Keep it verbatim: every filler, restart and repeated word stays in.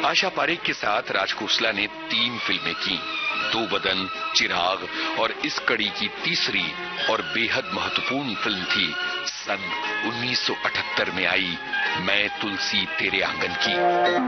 आशा पारेख के साथ राज खोसला ने तीन फिल्में की। दो बदन, चिराग और इस कड़ी की तीसरी और बेहद महत्वपूर्ण फिल्म थी सन उन्नीस सौ अठहत्तर में आई मैं तुलसी तेरे आंगन की।